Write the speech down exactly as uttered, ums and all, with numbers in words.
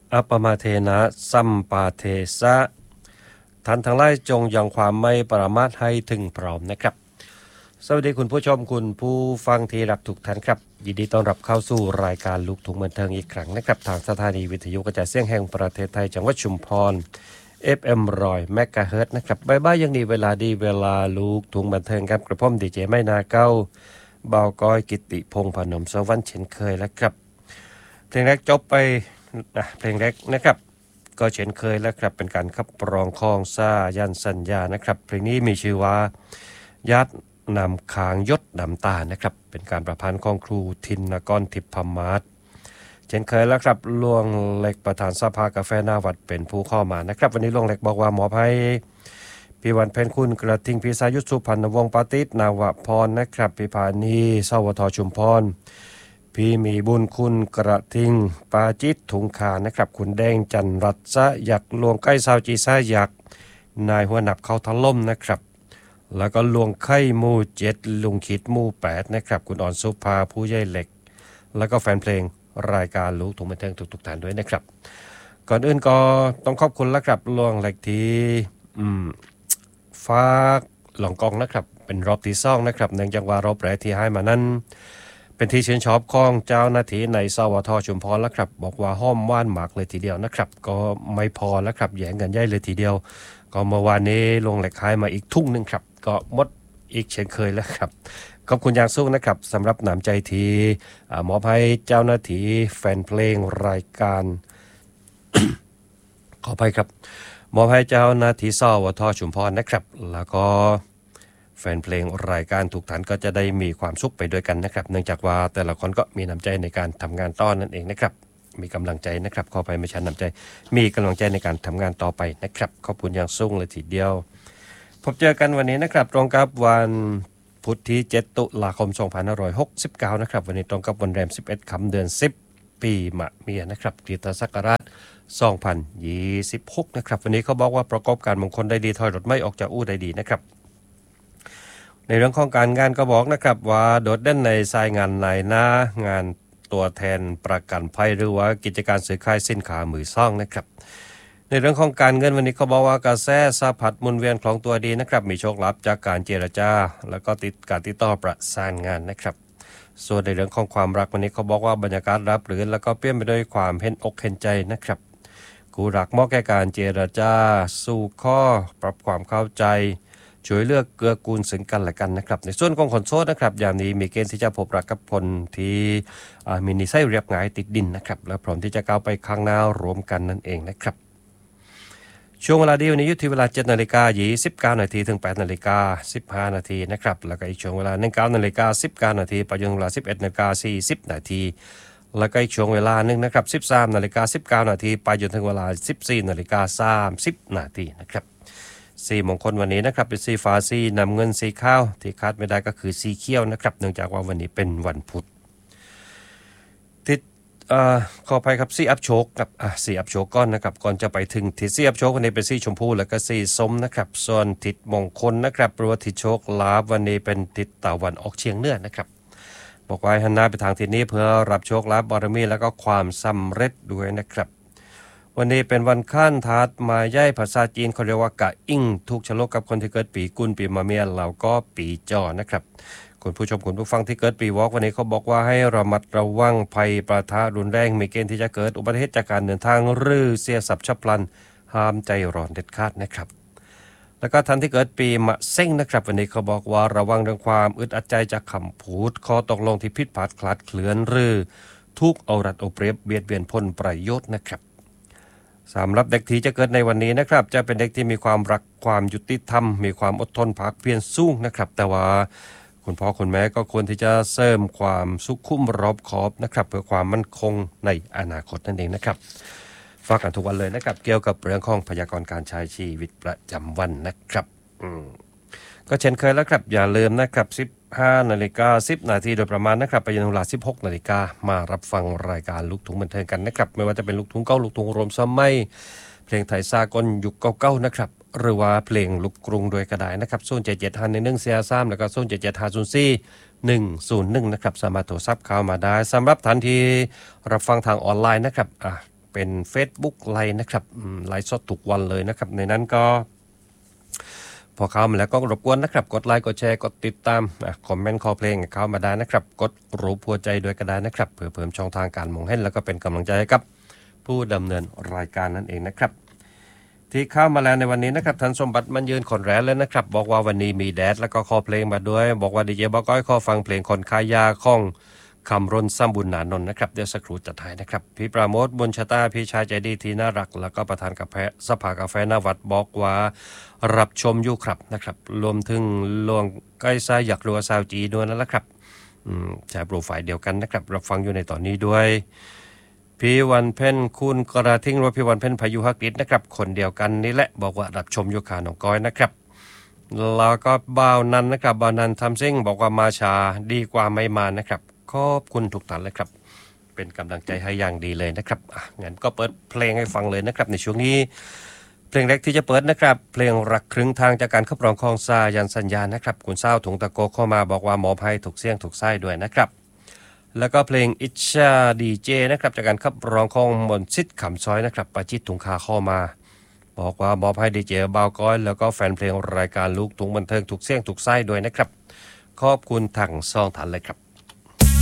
อัปปมาเทนะสัมปาเทสะท่านทั้งหลายจงยังความไม่ประมาทให้ถึงพร้อมนะครับสวัสดีคุณผู้ชมคุณผู้ฟังที่รับทุกท่านครับยินดีต้อนรับเข้าสู่รายการลูกทุ่งบันเทิงอีกครั้งนะครับทางสถานีวิทยุกระจายเสียงแห่งประเทศไทยจังหวัดชุมพร เอฟ เอ็ม ร้อยเมกะเฮิรตซ์นะครับบ่ายๆยังดีเวลาดีเวลาลูกทุ่งบันเทิงครับกระผมดีเจไม่นาเก้าเบาก้อยกิติพงษ์พนมสวรรค์เช่นเคยแล้วครับเพลงแรกจบไปนะเพลงแรกนะครับก็เช่นเคยแล้วครับเป็นการขับร้องคองซ่ายันสัญญานะครับเพลงนี้มีชื่อว่ายัดนำคางยศนำตานะครับเป็นการประพันธ์ของครูทินกรทิพพมาศเช่นเคยแล้วครับลวงเล็กประธานสภากาแฟหน้าวัดเป็นผู้ข้อมานะครับวันนี้ลวงเล็กบอกว่าหมอภัยพี่วันเพ็ญคุณกระทิงพิสายุทธสุพรรณวงศ์ปาติษนาวพรนะครับพิพานีสวทชุมพรพี่มีบุญคุณกระทิงปาจิตถุงขานะครับคุณแดงจันรัตซะอยากลวงใกล้สาวจีซ่าอยากนายหัวหนับเขาทะล่มนะครับแล้วก็ลวงไข่มูเจ็ดลุงคิดมูแปดนะครับคุณอ่อนสุภาผู้ใหญ่เหล็กแล้วก็แฟนเพลงรายการลูกทุ่งบันเทิงทุกๆท่านด้วยนะครับก่อนอื่นก็ต้องขอบคุณแล้วครับลวงเหล็กที่อืมฝากหลองกองนะครับเป็นรอบที่สองนะครับเนื่องจากว่ารอบแรกที่ให้มานั้นเป็นที่ชื่นชอบของเจ้าหน้าที่ในสวทชุมพรแล้วครับบอกว่าห้อมว่านหมากเลยทีเดียวนะครับก็ไม่พอแล้วครับแย่งกันใหญ่เลยทีเดียวก็เมื่อวานนี้ลงเหล็กให้มาอีกทุ่งนึงครับก็หมดอีกเช่นเคยแล้วครับขอบคุณอย่างสูงนะครับสำหรับน้ำใจที่มอบให้เจ้าหน้าที่แฟนเพลงรายการ ขออภัยครับมอบให้เจ้าหน้าที่สวทชุมพรนะครับแล้วก็แฟนเพลงรายการทุกท่านก็จะได้มีความสุขไปด้วยกันนะครับเนื่องจากว่าแต่ละคนก็มีน้ำใจในการทำงานต้อนนั่นเองนะครับมีกำลังใจนะครับขออภัยไม่ใช่น้ำใจมีกำลังใจในการทำงานต่อไปนะครับขอบคุณอย่างสูงเลยทีเดียวพบเจอกันวันนี้นะครับตรงกับวันพุธที่เจ็ดตุลาคมสองพันห้าร้อยหกสิบเก้านะครับวันนี้ตรงกับวันแรมสิบเอ็ดค่ำเดือนสิบปีมะเมียนะครับคริสตศักราชสองพันยี่สิบหกนะครับวันนี้เขาบอกว่าประกอบการมงคลได้ดีถอยรถไม่ออกจากอู่ได้ดีนะครับในเรื่องของการงานก็บอกนะครับว่าโดดเด่นในสายงานในหน้างานตัวแทนประกันภัยหรือว่ากิจการซื้อขายสินค้ามือสองนะครับในเรื่องของการเงินวันนี้เขาบอกว่ากระแสสะพัดหมุนเวียนของตัวดีนะครับมีโชคลาภจากการเจรจาแล้วก็ติดการติดต่อประสานงานนะครับส่วนในเรื่องของความรักวันนี้เขาบอกว่าบรรยากาศรับรื่นแล้วก็เปลี่ยนไปด้วยความเห็นอกเห็นใจนะครับคู่รักเหมาะแก่การเจรจาสู่ข้อปรับความเข้าใจช่วยเลือกเกื้อกูลซึ่งกันและกันนะครับในส่วนของคนโสดนะครับยามนี้มีเกณฑ์ที่จะพบรักกับคนที่มีนิสัยเรียบง่ายติดดินนะครับและพร้อมที่จะก้าวไปข้างหน้ารวมกันนั่นเองนะครับช่วงเวลาดีวันนี้อยู่ที่เวลา เจ็ดนาฬิกายี่สิบเก้านาทีถึง แปดนาฬิกาสิบห้านาทีนะครับแล้วก็อีกช่วงเวลา เก้านาฬิกาสิบเก้านาทีไปจนถึงเวลา สิบเอ็ดนาฬิกาสี่สิบนาทีแล้วก็อีกช่วงเวลานึงนะครับ สิบสามนาฬิกาสิบเก้านาทีไปจนถึงเวลา สิบสี่นาฬิกาสามสิบนาทีนะครับสีมงคลวันนี้นะครับเป็นสีฟ้าสีน้ำเงินสีขาวที่คาดไม่ได้ก็คือสีเขียวนะครับเนื่องจากว่าวันนี้เป็นวันพุธทิศขออภัยครับสีอัพโชคกับสีอัพโชคก้อนนะครับก่อนจะไปถึงทิศสีอัพโชควันนี้เป็นสีชมพูแล้วก็สีส้มนะครับส่วนทิศมงคลนะครับหรือว่าทิศโชคลาภวันนี้เป็นทิศตะวันออกเฉียงเหนือนะครับบอกไว้หันหน้าไปทางทิศนี้เพื่อรับโชคลาภบารมีแล้วก็ความสำเร็จด้วยนะครับวันนี้เป็นวันข้านทัดมาย่ายภาษาจีนเขาเรียกว่ากะอิ่งถูกฉลกกับคนที่เกิดปีกุลปีมะเมียเราก็ปีจอนะครับคุณผู้ชมคุณผู้ฟังที่เกิดปีวอกวันนี้เขาบอกว่าให้ระมัดระวังภัยประทะรุนแรงมีเกณฑ์ที่จะเกิดอุบัติเหตุจากการเดินทางหรือเสียทรัพย์ฉับพลันห้ามใจร้อนเด็ดขาดนะครับแล้วก็ท่านที่เกิดปีมะเส้งนะครับวันนี้เขาบอกว่าระวังเรื่องความอึดอัดใจจากคำพูดข้อตกลงที่ผิดพลาดคลาดเคลื่อนหรือทุกเอารัดเอาเปรียบเบียดเบียนผลประโยชน์นะครับสำหรับเด็กที่จะเกิดในวันนี้นะครับจะเป็นเด็กที่มีความรักความยุติธรรมมีความอดทนภาคเพียรสู้นะครับแต่ว่าคุณพ่อคุณแม่ก็ควรที่จะเสริมความสุขุมรอบคอบนะครับเพื่อความมั่นคงในอนาคตนั่นเองนะครับฝากกันทุกวันเลยนะครับเกี่ยวกับเรื่องของพยากรณ์การใช้ชีวิตประจำวันนะครับอืมก็เช่นเคยแล้วครับอย่าลืมนะครับสิบห้านาฬิกาสิบนาทีโดยประมาณนะครับไปจนถึงเวลาสิบหกนาฬิกามารับฟังรายการลูกทุ่งบันเทิงกันนะครับไม่ว่าจะเป็นลูกทุ่งเก่าลูกทุ่งรวมสมัยเพลงไทยสากลยุคเก่าๆนะครับหรือว่าเพลงลูกกรุงโดยก็ได้นะครับศูนย์เจ็ดเจ็ดห้าหนึ่งหนึ่งสี่สามแล้วก็ศูนย์เจ็ดเจ็ดห้าศูนย์สี่หนึ่งศูนย์หนึ่งนะครับสามารถโทรศัพท์เข้ามาได้สำหรับท่านที่รับฟังทางออนไลน์นะครับอ่ะเป็น Facebook ไลฟ์นะครับไลฟ์สดทุกวันเลยนะครับในนั้นก็พอเข้ามาแล้วก็รบกวนนะครับกดไลค์กดแชร์กดติดตามคอมเมนต์ขอเพลงเข้ามาได้นะครับกดรูปหัวใจด้วยก็ได้นะครับเพื่อเพิ่มช่องทางการมองเห็นแล้วก็เป็นกำลังใจให้กับผู้ดำเนินรายการนั่นเองนะครับที่เข้ามาแล้วในวันนี้นะครับท่านสมบัติมันยืนคนแรกเลยนะครับบอกว่าวันนี้มีแดดแล้วก็ขอเพลงมาด้วยบอกว่าดีเจบอกก้อยขอฟังเพลงคนขายยาของคำรณซ้ำบุญหนานนท์นะครับเดี๋ยวสักครู่จัดให้นะครับพี่ปราโมทบุญชะตาพี่ชายใจดีที่น่ารักแล้วก็ประธานกาแฟสภากาแฟนาวัดบอกว่ารับชมอยู่ครับนะครับรวมถึงลวงใกล้ซายอยากรัวซาวจีด้วยนั่นแหละครับแชร์โปรไฟล์เดียวกันนะครับรับฟังอยู่ในตอนนี้ด้วยพี่วันเพ็ญคุณกระทิ้งรถพี่วันเพ็ญพายุฮักดิษนะครับคนเดียวกันนี่แหละบอกว่ารับชมอยู่ขาหนองก้อยนะครับแล้วก็บ่าวนันนะครับบ่าวนันทำซิ่งบอกว่ามาช้าดีกว่าไม่มานะครับขอบคุณทุกท่านเลยครับเป็นกำลังใจให้อย่างดีเลยนะครับอ่ะงั้นก็เปิดเพลงให้ฟังเลยนะครับในช่วงนี้เพลงแรกที่จะเปิดนะครับเพลงรักครึ่งทางจากการขับร้องของซายันสัญญานะครับคุณเศร้าถุงตะโกเข้ามาบอกว่ามอบให้ถูกเสียงถูกไส้ด้วยนะครับแล้วก็เพลงอิชาดีเจนะครับจากการขับร้องของมนต์ซิดขำซอยนะครับประจิตถุงคาเข้ามาบอกว่ามอบให้ดีเจบ่าวก้อยแล้วก็แฟนเพลงรายการลูกถุงบันเทิงถูกเสียงถูกไส้ด้วยนะครับขอบคุณทั้งสองท่านเลยครับ